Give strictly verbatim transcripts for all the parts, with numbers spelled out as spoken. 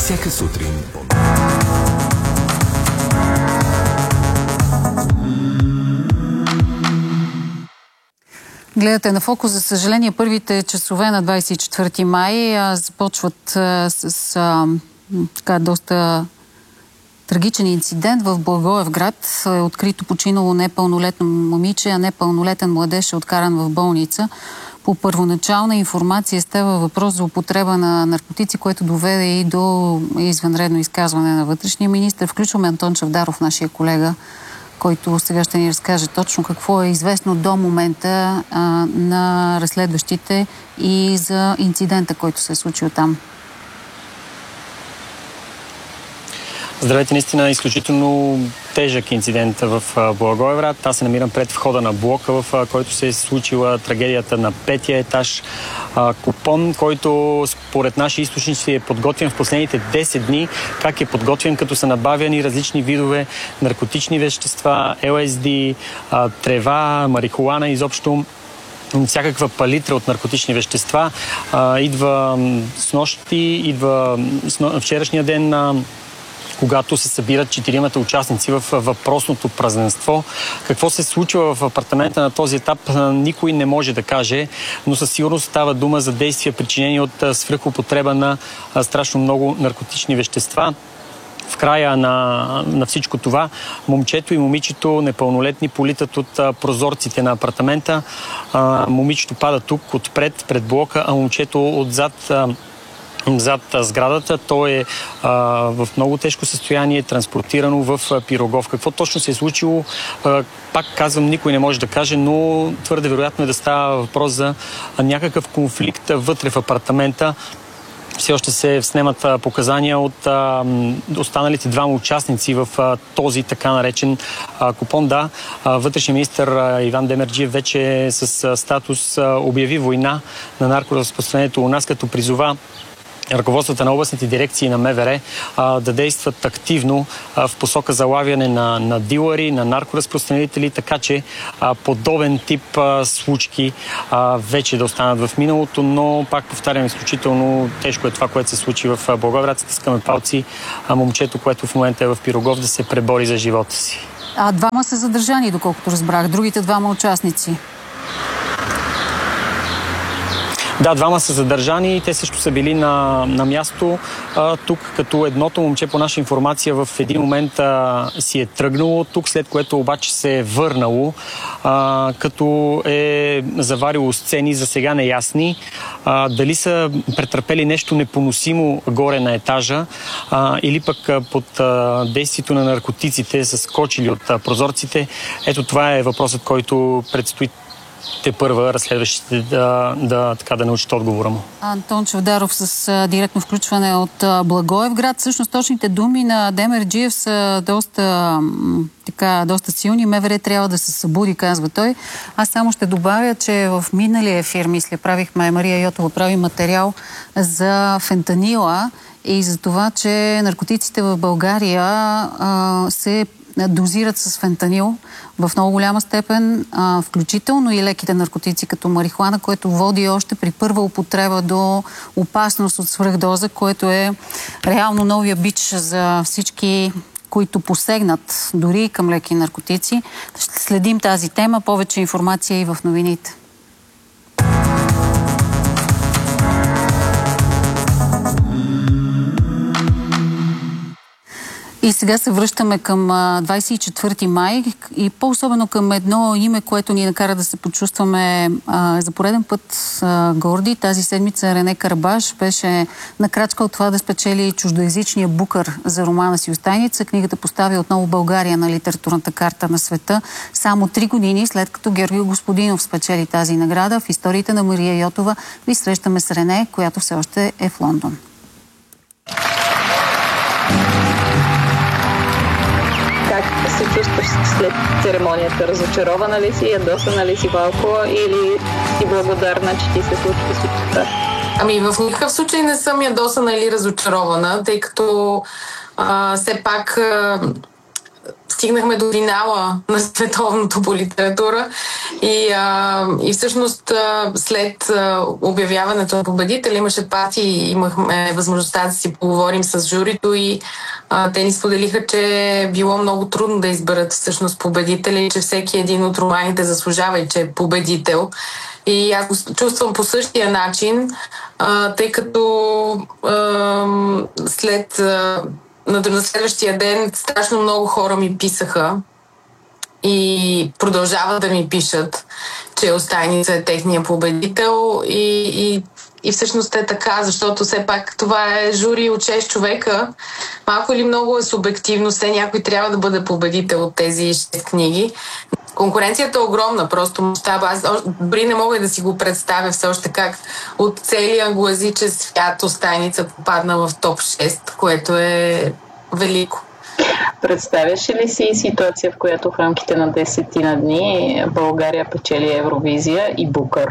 Всяка сутрин. Гледате на Фокус. За съжаление, първите часове на двадесет и четвърти май а, започват а, с а, така доста трагичен инцидент в Благоевград. Е открито починало непълнолетно момиче, а непълнолетен младеж е откаран в болница. По първоначална информация става въпрос за употреба на наркотици, което доведе и до извънредно изказване на вътрешния министър. Включваме Антон Чавдаров, нашия колега, който сега ще ни разкаже точно какво е известно до момента а, на разследващите и за инцидента, който се е случил там. Здравейте, наистина изключително тежък инцидент в Благоевград. Аз се намирам пред входа на блока, в който се е случила трагедията на петия етаж. Купон, който според наши източници е подготвен в последните десет дни. Как е подготвен, като са набавяни различни видове наркотични вещества, Ел Ес Ди, трева, марихуана, изобщо всякаква палитра от наркотични вещества. Идва с нощи, идва вчерашния ден, когато се събират четиримата участници в въпросното празненство. Какво се случва в апартамента на този етап, никой не може да каже, но със сигурност става дума за действия, причинени от свръхупотреба на страшно много наркотични вещества. В края на, на всичко това, момчето и момичето непълнолетни политат от а, прозорците на апартамента. А, момичето пада тук, отпред, пред блока, а момчето отзад а, зад сградата. То е а, в много тежко състояние, транспортирано в а, Пирогов. Какво точно се е случило, а, пак казвам, никой не може да каже, но твърде вероятно е да става въпрос за а, някакъв конфликт вътре в апартамента. Все още се снемат а, показания от а, останалите двама участници в а, този така наречен а, купон. Да, а, вътрешен министър а, Иван Демерджиев вече с а, статус а, обяви война на наркоразпространението у нас, като призова ръководствата на областните дирекции на М В Р а, да действат активно а, в посока залавяне на, на дилъри, на наркоразпространители, така че а, подобен тип а, случки а, вече да останат в миналото, но пак повтарям, изключително тежко е това, което се случи в Благоевград. Стискаме палци а, момчето, което в момента е в Пирогов, да се пребори за живота си. А двама са задържани, доколкото разбрах. Другите двама участници? Да, двама са задържани и те също са били на, на място а, тук, като едното момче, по наша информация, в един момент а, си е тръгнало тук, след което обаче се е върнало, а, като е заварило сцени за сега неясни. А, дали са претърпели нещо непоносимо горе на етажа а, или пък а, под а, действието на наркотиците са скочили от а, прозорците. Ето това е въпросът, който предстои те първа разследващите да, да, така, да научат отговора му. Антон Чавдаров с а, директно включване от а, Благоевград. Всъщност точните думи на Демерджиев са доста, м, така, доста силни. М В Р трябва да се събуди, казва той. Аз само ще добавя, че в миналия ефир, мисля, правихме, Мария Йотова прави материал за фентанила и за това, че наркотиците в България а, се дозират с фентанил в много голяма степен, а, включително и леките наркотици като марихуана, което води още при първа употреба до опасност от свръхдоза, което е реално новия бич за всички, които посегнат дори към леки наркотици. Ще следим тази тема. Повече информация и в новините. И сега се връщаме към двадесет и четвърти май и по-особено към едно име, което ни накара да се почувстваме а, за пореден път а, горди. Тази седмица Рене Карабаш беше на крачка от това да спечели чуждоязичния Букър за романа си "Остайница". Книгата постави отново България на литературната карта на света. Само три години след като Георги Господинов спечели тази награда, в историите на Мария Йотова ви срещаме с Рене, която все още е в Лондон. Се чувстваш след церемонията? Разочарована ли си, ядосана ли си малко или си благодарна, че ти се случи всичко това? Ами в никакъв случай не съм ядосана или разочарована, тъй като а, все пак а, стигнахме до финала на световното по литература и, а, и всъщност а, след а, обявяването на победителя имаше партии и имахме възможността да си поговорим с журито и а, те ни споделиха, че е било много трудно да изберат всъщност победителя и че всеки един от романите заслужава и че е победител. И аз го чувствам по същия начин, а, тъй като а, след... А, на следващия ден страшно много хора ми писаха и продължават да ми пишат, че Остайница е техния победител и, и, и всъщност е така, защото все пак това е жури от шест човека. Малко или много е субективно, все някой трябва да бъде победител от тези шест книги. Конкуренцията е огромна, просто мащаба. Аз дори не мога да си го представя все още как от целия англоязичен свят Остайница попадна в топ шест, което е велико. Представяш ли си ситуация, в която в рамките на десетина дни България печели Евровизия и Букър?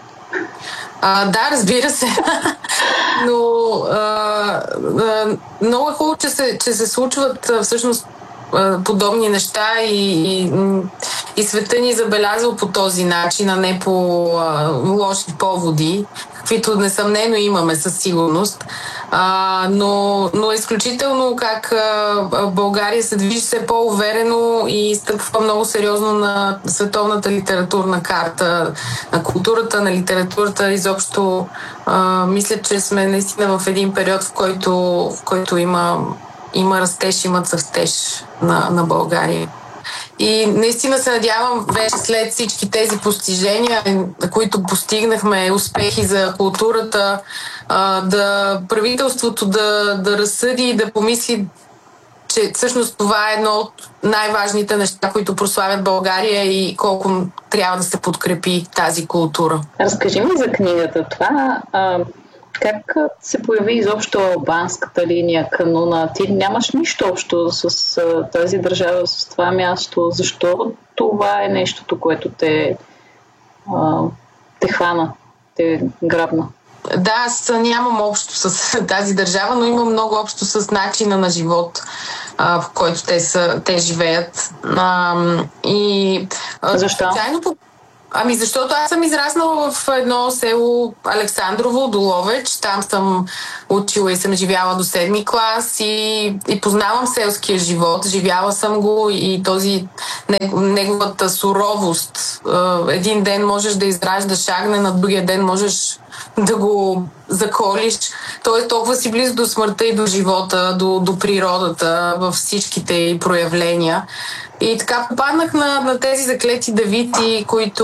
А, да, разбира се. Но а, а, много е хубаво, че се, че се случват всъщност подобни неща и, и, и света ни забелязал по този начин, а не по а, лоши поводи, каквито несъмнено имаме със сигурност. А, но, но изключително как а, България се движи все по-уверено и стъпва много сериозно на световната литературна карта, на културата, на литературата. Изобщо а, мисля, че сме наистина в един период, в който, в който има Има растеж, има цъфтеж на, на България. И наистина се надявам вече след всички тези постижения, които постигнахме, успехи за културата, да правителството да, да разсъди и да помисли, че всъщност това е едно от най-важните неща, които прославят България и колко трябва да се подкрепи тази култура. Разкажи ми за книгата. Това... А... Как се появи изобщо албанската линия, кануна? Ти нямаш нищо общо с а, тази държава, с това място. Защо това е нещото, което те, а, те хвана, те грабна? Да, аз нямам общо с тази държава, но имам много общо с начина на живот, а, в който те, са, те живеят. А, и, а, Защо? По... Ами защото аз съм израснала в едно село Александрово, Доловеч. Там съм учила и съм живяла до седми клас и, и познавам селския живот. Живяла съм го и този неговата суровост. Един ден можеш да израждаш агне, на другия ден можеш да го заколиш. Той толкова си близо до смъртта и до живота, до, до природата, във всичките й проявления. И така попаднах на, на тези заклети давити, които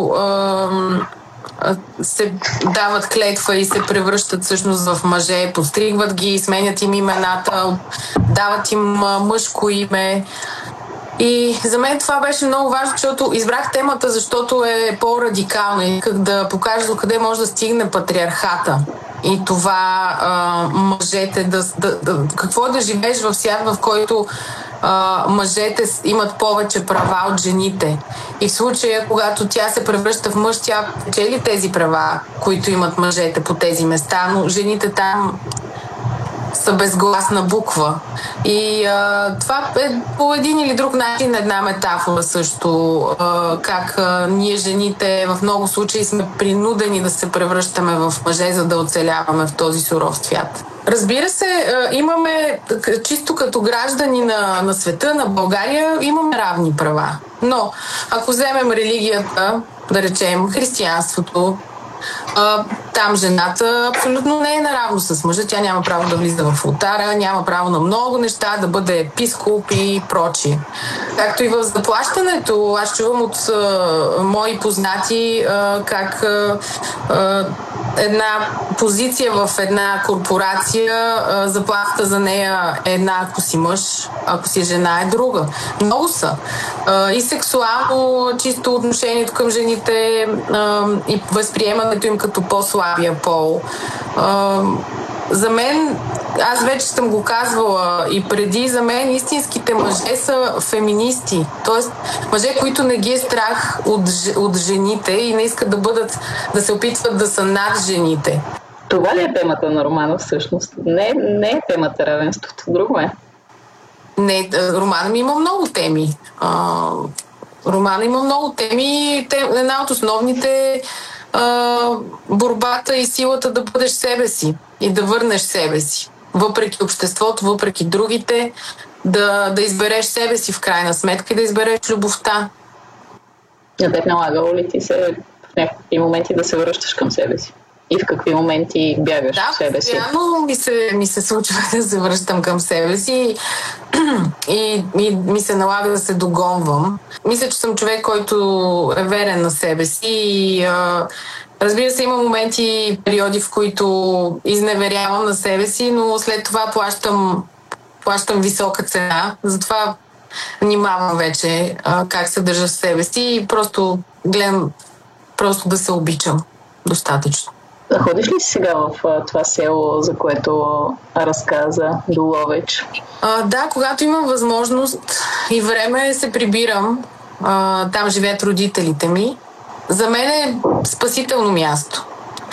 е, се дават клетва и се превръщат всъщност в мъже, подстригват ги, сменят им имената, дават им мъжко име. И за мен това беше много важно, защото избрах темата, защото е по-радикална и исках да покажа до къде може да стигне патриархата. И това а, мъжете да, да, да... Какво е да живееш в свят, в който а, мъжете имат повече права от жените. И в случая, когато тя се превръща в мъж, тя печели тези права, които имат мъжете по тези места, но жените там са безгласна буква. И а, това е по един или друг начин една метафора също. А, как а, ние жените в много случаи сме принудени да се превръщаме в мъже, за да оцеляваме в този суров свят. Разбира се, а, имаме, чисто като граждани на, на света, на България, имаме равни права. Но ако вземем религията, да речем християнството, Uh, там жената абсолютно не е наравно с мъжа. Тя няма право да влиза в олтара, няма право на много неща, да бъде епископ и прочие. Както и в заплащането, аз чувам от uh, мои познати uh, как uh, uh, една позиция в една корпорация, uh, заплата за нея е една, ако си мъж, ако си жена е друга. Много са. Uh, и сексуално, чисто отношението към жените uh, и възприемането им като по-слабия пол. Uh, за мен, аз вече съм го казвала и преди, за мен истинските мъже са феминисти. Тоест, мъже, които не ги е страх от, от жените и не искат да бъдат, да се опитват да са над жените. Това ли е темата на романа всъщност? Не, не е темата равенството, друго е. Не, романа ми има много теми. А, романа има много теми. Те, една от основните а, борбата и силата да бъдеш себе си и да върнеш себе си. Въпреки обществото, въпреки другите, да, да избереш себе си в крайна сметка и да избереш любовта. На теб налагало ли ти се в някакви моменти да се връщаш към себе си? И в какви моменти бягаш да, в себе си? Да, постоянно ми се, ми се случва да се връщам към себе си и, и ми се налага да се догонвам. Мисля, че съм човек, който е верен на себе си и а, разбира се, има моменти, периоди, в които изневерявам на себе си, но след това плащам, плащам висока цена. Затова внимавам вече а, как се държа в себе си и просто гледам просто да се обичам достатъчно. Ходиш ли си сега в а, това село, за което разказа, до Ловеч? А, да, когато имам възможност и време, се прибирам. А, там живеят родителите ми. За мен е спасително място.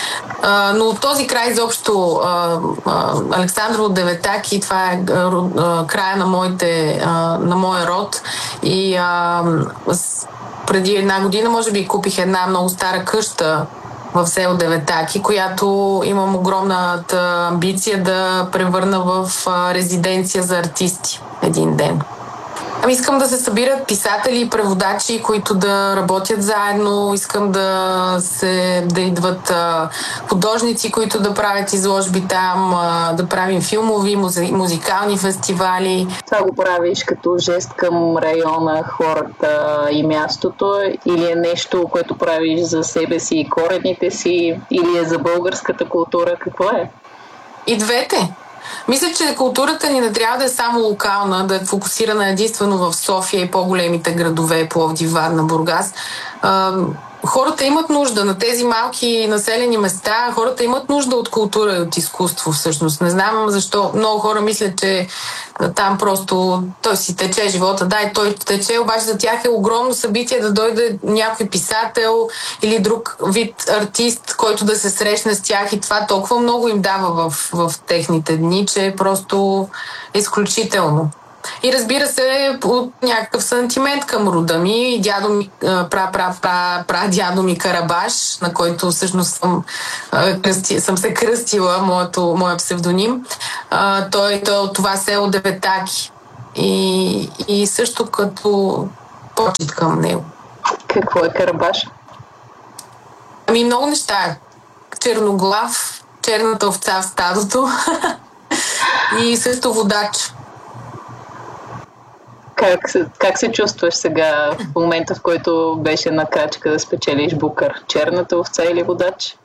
А, но от този край изобщо а, а, Александрово Деветаки, това е а, края на, моите, а, на моя род. И а, с, преди една година, може би, купих една много стара къща в село Деветаки, която имам огромната амбиция да превърна в а, резиденция за артисти един ден. Ами искам да се събират писатели и преводачи, които да работят заедно. Искам да, се, да идват а, художници, които да правят изложби там, а, да правим филмови, музи, музикални фестивали. Това го правиш като жест към района, хората и мястото, или е нещо, което правиш за себе си и корените си, или е за българската култура? Какво е? И двете. Мисля, че културата ни не трябва да е само локална, да е фокусирана единствено в София и по-големите градове, Пловдив, Варна, Бургас. Хората имат нужда на тези малки населени места, хората имат нужда от култура и от изкуство всъщност. Не знам защо много хора мислят, че там просто той си тече живота. Да, и той тече, обаче за тях е огромно събитие да дойде някой писател или друг вид артист, който да се срещне с тях, и това толкова много им дава в, в техните дни, че е просто изключително. И разбира се, от някакъв сантимент към рода ми, дядо ми, пра, пра, пра, пра дядо ми Карабаш, на който всъщност съм, кръсти, съм се кръстила, моето, моя псевдоним. Той, той от това село Деветаки. И, и също като почет към него. Какво е Карабаш? Ами много неща. Черноглав, черната овца в стадото и също водач. Как се, как се чувстваш сега в момента, в който беше на крачка да спечелиш Букър? Черната овца или водач?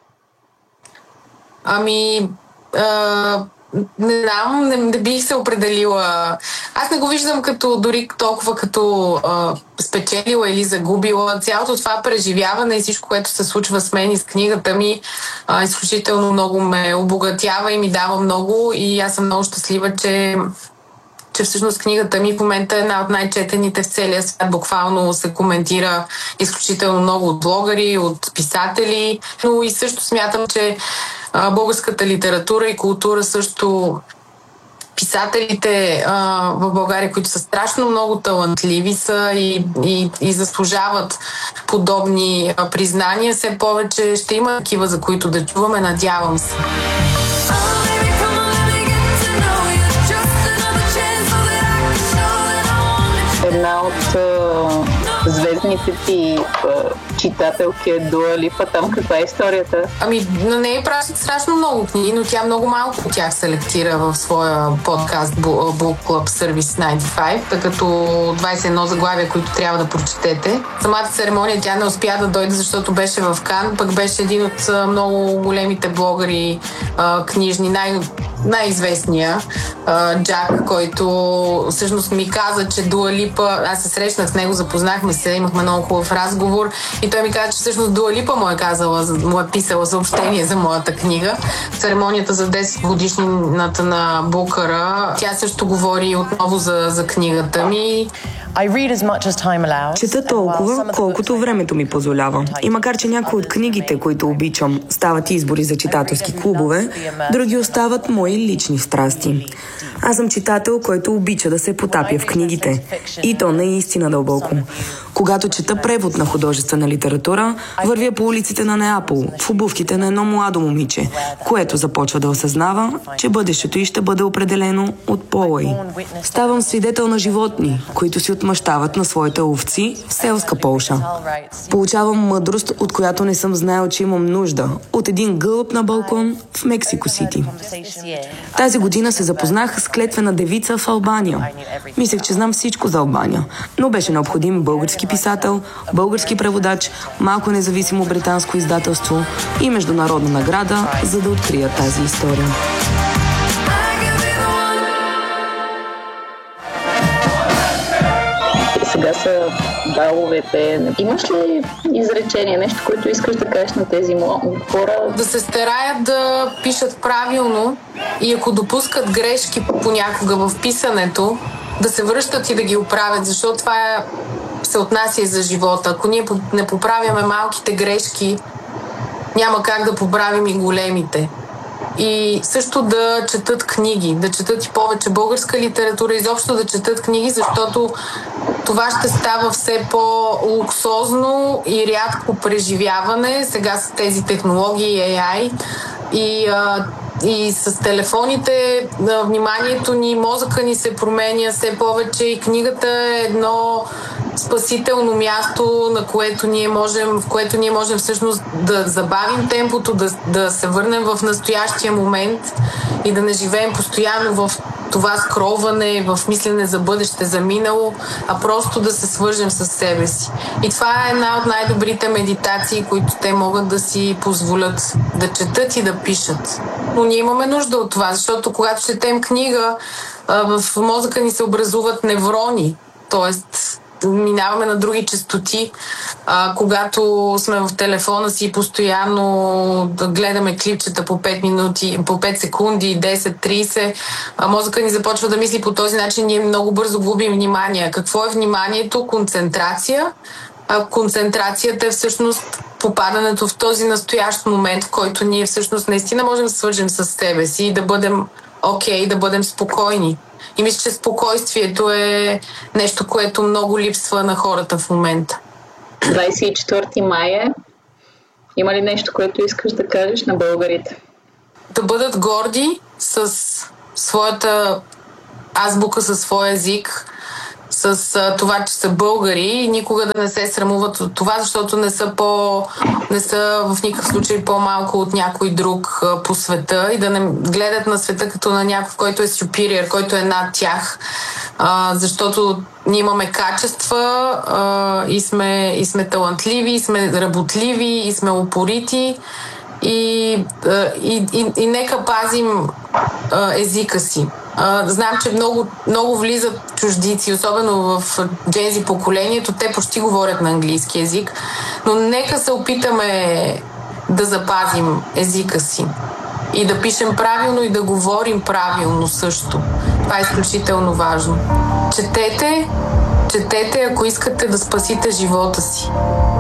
Ами, а, не знам, не, не бих се определила. Аз не го виждам като дори толкова като а, спечелила или загубила. Цялото това преживяване и всичко, което се случва с мен и с книгата ми, а, изключително много ме обогатява и ми дава много, и аз съм много щастлива, че че всъщност книгата ми в момента е една от най-четените в целия свят. Буквално се коментира изключително много от блогъри, от писатели, но и също смятам, че а, българската литература и култура също, писателите а, в България, които са страшно много талантливи са и, и, и заслужават подобни а, признания, все повече ще има такива, за които да чуваме, надявам се. Една от а, звездните ти а, читателки е Дуа Липа. Там каква е историята? Ами, на нея пращат страшно много книги, но тя много малко от тях селектира в своя подкаст Book Club Service деветдесет и пет, тъй като двадесет и едно заглавия, които трябва да прочетете. Самата церемония тя не успя да дойде, защото беше в Кан, пък беше един от много големите блогъри а, книжни, най- най-известния а, Джак, който всъщност ми каза, че Дуа Липа, аз се срещнах с него, запознахме се, имахме много хубав разговор и той ми каза, че всъщност Дуа Липа му е казала, му е писала съобщение за моята книга. Церемонията за десет годишнината на Букъра, тя също говори отново за, за книгата ми. Чета толкова, колкото времето ми позволява. И макар че някои от книгите, които обичам, стават избори за читателски клубове, други остават мои лични страсти. Аз съм читател, който обича да се потапя в книгите. И то наистина дълбоко. Когато чета превод на художествена литература, вървя по улиците на Неапол, в обувките на едно младо момиче, което започва да осъзнава, че бъдещето й ще бъде определено от пола й. Ставам свидетел на животни, които си отмъщават на своите овци в селска Полша. Получавам мъдрост, от която не съм знаел, че имам нужда, от един гълъб на балкон в Мексико Сити. Тази година се запознах с клетвена девица в Албания. Мислех, че знам всичко за Албания, но беше необходим български писател, български преводач, малко независимо британско издателство и международна награда, за да открия тази история. Сега са баловете. Имаш ли изречение, нещо, което искаш да кажеш на тези хора? Да се стараят да пишат правилно и ако допускат грешки понякога в писането, да се връщат и да ги оправят, защото това е, се отнася и за живота. Ако ние не поправяме малките грешки, няма как да поправим и големите. И също да четат книги, да четат и повече българска литература, изобщо да четат книги, защото това ще става все по-луксозно и рядко преживяване. Сега с тези технологии, Ей Ай и, а, и с телефоните вниманието ни, мозъка ни се променя все повече и книгата е едно спасително място, на което ние можем, в което ние можем всъщност да забавим темпото, да, да се върнем в настоящия момент и да не живеем постоянно в това скролване, в мислене за бъдеще, за минало, а просто да се свържем с себе си. И това е една от най-добрите медитации, които те могат да си позволят да четат и да пишат. Но ние имаме нужда от това, защото когато четем книга, в мозъка ни се образуват неврони, т.е. минаваме на други честоти. А, когато сме в телефона си постоянно да гледаме клипчета по пет минути, по пет секунди, десет трийсет, а мозъка ни започва да мисли по този начин, ние много бързо губим внимание. Какво е вниманието? Концентрация. А концентрацията е всъщност попадането в този настоящ момент, в който ние всъщност наистина можем да свържем с себе си и да бъдем окей, да бъдем спокойни. И мисля, че спокойствието е нещо, което много липсва на хората в момента. двадесет и четвърти май е. Има ли нещо, което искаш да кажеш на българите? Да бъдат горди с своята азбука, със своя език, с а, това, че са българи и никога да не се срамуват от това, защото не са, по, не са в никакъв случай по-малко от някой друг а, по света и да не гледат на света като на някой, който е superior, който е над тях, а, защото ние имаме качества а, и, сме, и сме талантливи, и сме работливи, и сме упорити и, и, и, и нека пазим а, езика си. Uh, знам, че много, много влизат чуждици, особено в джензи поколението, те почти говорят на английски език, но нека се опитаме да запазим езика си и да пишем правилно и да говорим правилно също. Това е изключително важно. Четете, четете, ако искате да спасите живота си.